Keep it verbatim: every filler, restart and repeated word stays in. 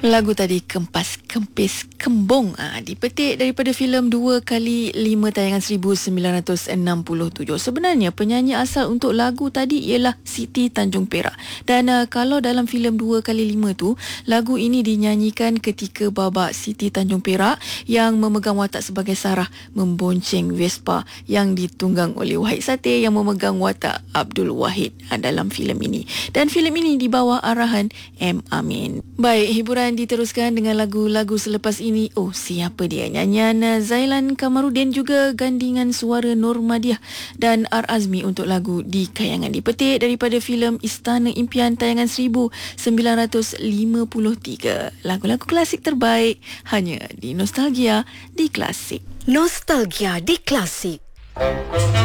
Lagu tadi Kempas Kempis Kembung ah, dipetik daripada filem dua kali lima tayangan seribu sembilan ratus enam puluh tujuh. Sebenarnya penyanyi asal untuk lagu tadi ialah Siti Tanjung Perak. Dan uh, kalau dalam filem dua kali lima tu, lagu ini dinyanyikan ketika babak Siti Tanjung Perak yang memegang watak sebagai Sarah membonceng Vespa yang ditunggang oleh Wahid Sateh yang memegang watak Abdul Wahid uh, dalam filem ini. Dan filem ini di bawah arahan M. Amin. Baik, hiburan diteruskan dengan lagu-lagu selepas ini. Oh, siapa dia? Nyanyian Zailan Kamarudin juga gandingan suara Normadiah dan R. Azmi untuk lagu Di Kayangan, dipetik daripada filem Istana Impian tayangan seribu sembilan ratus lima puluh tiga. Lagu-lagu klasik terbaik hanya di Nostalgia di Klasik. Nostalgia di Klasik.